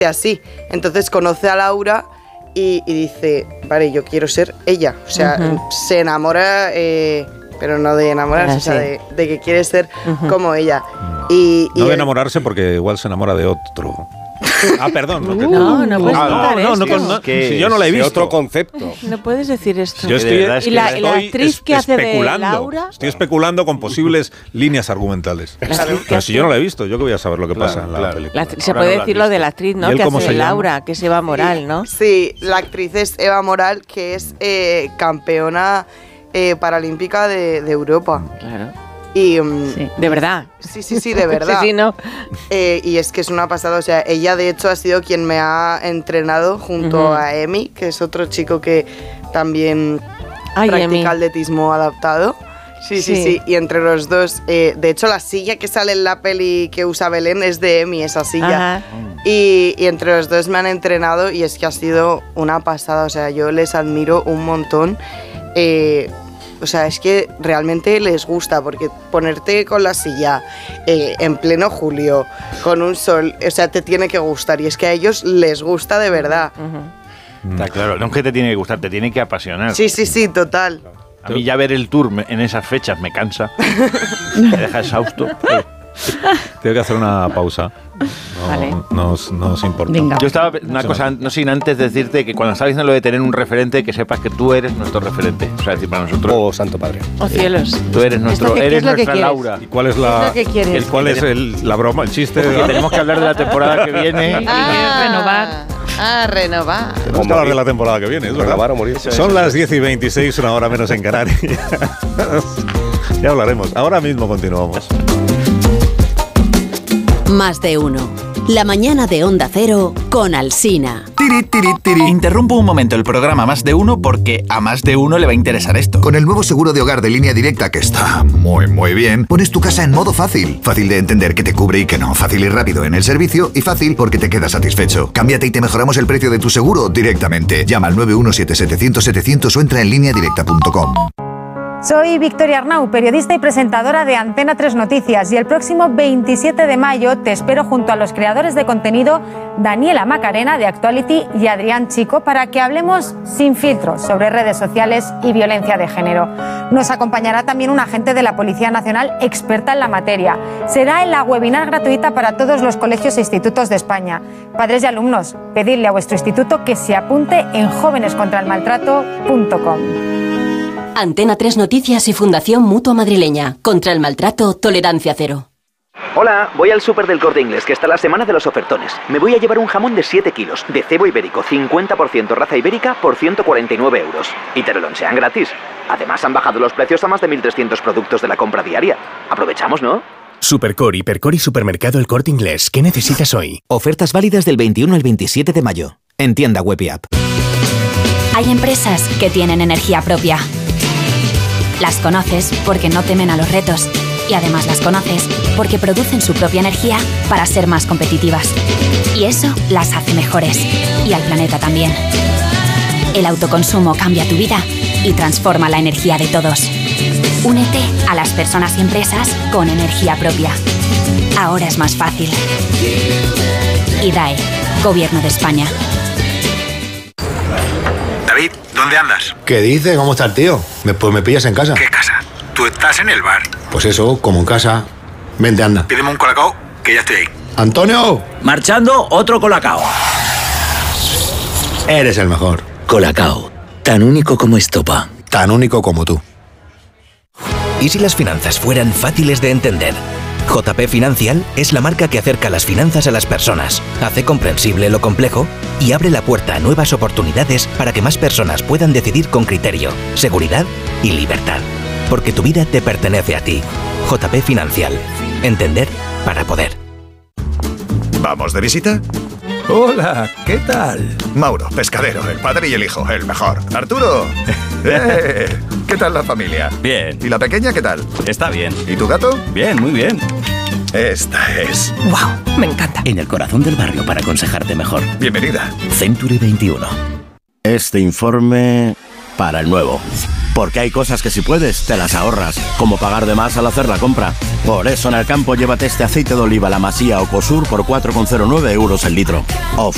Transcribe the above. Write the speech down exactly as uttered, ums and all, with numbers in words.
así. Entonces conoce a Laura y, y dice, vale, yo quiero ser ella. O sea, uh-huh. se enamora, eh, pero no de enamorarse, ah, o sea, sí. de, de que quiere ser uh-huh. como ella. Y, no y de el, enamorarse porque igual se enamora de otro. Ah, perdón. No, uh, no, no puedes ah, no, no, no, no, no, si yo no la he visto. Otro concepto. No puedes decir esto. Yo estoy, es y la, y la actriz es, que hace de Laura. Estoy especulando con posibles líneas argumentales. Claro. Pero si yo no la he visto, yo que voy a saber lo que claro, pasa en la claro. película. La, se puede no decir lo de la actriz, ¿no? Que hace de Laura, que es Eva Moral, ¿no? Sí, la actriz es Eva Moral, que es eh, campeona eh, paralímpica de, de Europa. Claro. Y, um, sí, de verdad. Sí, sí, sí, de verdad. sí, sí, no. Eh, y es que es una pasada, o sea, ella de hecho ha sido quien me ha entrenado junto uh-huh. a Emi, que es otro chico que también Ay, practica Emi. atletismo adaptado. Sí, sí, sí, sí, y entre los dos, eh, de hecho la silla que sale en la peli que usa Belén es de Emi, esa silla. Uh-huh. Y, y entre los dos me han entrenado y es que ha sido una pasada, o sea, yo les admiro un montón. Eh, O sea, es que realmente les gusta, porque ponerte con la silla eh, en pleno julio, con un sol, o sea, te tiene que gustar. Y es que a ellos les gusta de verdad. Uh-huh. Está claro, no es que te tiene que gustar, te tiene que apasionar. Sí, sí, sí, total. A mí ya ver el tour en esas fechas me cansa, me deja exhausto. Tengo que hacer una pausa. No, vale. no, os, no os importa. Venga. Yo estaba, una cosa, no sin antes decirte que cuando estaba diciendo lo de tener un referente, que sepas que tú eres nuestro referente. O sea, decir, para nosotros. Oh, Santo Padre. Oh, cielos. Tú eres nuestro, que, eres nuestra que Laura. ¿Y cuál es la, ¿Qué es lo que quieres? el, cuál es el, la broma, el chiste? Porque tenemos que hablar de la temporada que viene. Ah, y renovar. Ah, renovar. Tenemos que hablar de la temporada que viene, ¿es verdad? Renovar o morir. Son las diez y veintiséis, una hora menos en Canarias. Ya hablaremos. Ahora mismo continuamos. Más de uno. La mañana de Onda Cero con Alsina. Tiri, tiri, tiri. Interrumpo un momento el programa Más de Uno porque a más de uno le va a interesar esto. Con el nuevo seguro de hogar de Línea Directa, que está muy, muy bien, pones tu casa en modo fácil. Fácil de entender que te cubre y que no. Fácil y rápido en el servicio y fácil porque te quedas satisfecho. Cámbiate y te mejoramos el precio de tu seguro directamente. Llama al nueve uno siete setecientos setecientos o entra en línea directa punto com. Soy Victoria Arnau, periodista y presentadora de Antena tres Noticias, y el próximo veintisiete de mayo te espero junto a los creadores de contenido Daniela Macarena de Actuality y Adrián Chico para que hablemos sin filtros sobre redes sociales y violencia de género. Nos acompañará también un agente de la Policía Nacional experta en la materia. Será en la webinar gratuita para todos los colegios e institutos de España. Padres y alumnos, pedidle a vuestro instituto que se apunte en jóvenes contra el maltrato punto com. Antena tres Noticias y Fundación Mutua Madrileña. Contra el maltrato, tolerancia cero. Hola, voy al súper del Corte Inglés, que está la semana de los ofertones. Me voy a llevar un jamón de siete kilos, de cebo ibérico, cincuenta por ciento raza ibérica, por ciento cuarenta y nueve euros. Y te lo lonchean gratis. Además, han bajado los precios a más de mil trescientos productos de la compra diaria. Aprovechamos, ¿no? Supercore, Hipercore y Supermercado El Corte Inglés. ¿Qué necesitas hoy? Ofertas válidas del veintiuno al veintisiete de mayo. En tienda web y app. Hay empresas que tienen energía propia. Las conoces porque no temen a los retos y además las conoces porque producen su propia energía para ser más competitivas. Y eso las hace mejores y al planeta también. El autoconsumo cambia tu vida y transforma la energía de todos. Únete a las personas y empresas con energía propia. Ahora es más fácil. I D A E, Gobierno de España. David, ¿dónde andas? ¿Qué dices? ¿Cómo está el tío? Me, pues me pillas en casa. ¿Qué casa? Tú estás en el bar. Pues eso, como en casa. Vente, anda. Pídeme un colacao, que ya estoy ahí. ¡Antonio! Marchando, otro colacao. Eres el mejor. Colacao, tan único como estopa. Tan único como tú. ¿Y si las finanzas fueran fáciles de entender? J P Financial es la marca que acerca las finanzas a las personas, hace comprensible lo complejo y abre la puerta a nuevas oportunidades para que más personas puedan decidir con criterio, seguridad y libertad. Porque tu vida te pertenece a ti. J P Financial. Entender para poder. ¿Vamos de visita? Hola, ¿qué tal? Mauro, pescadero, el padre y el hijo, el mejor. Arturo. ¡Eh! ¿Qué tal la familia? Bien. ¿Y la pequeña qué tal? Está bien. ¿Y tu gato? Bien, muy bien. Esta es... ¡Wow! Me encanta. En el corazón del barrio para aconsejarte mejor. Bienvenida. Century veintiuno. Este informe para el nuevo. Porque hay cosas que si puedes, te las ahorras, como pagar de más al hacer la compra. Por eso en el campo llévate este aceite de oliva La Masía o Cosur por cuatro con cero nueve euros el litro. Of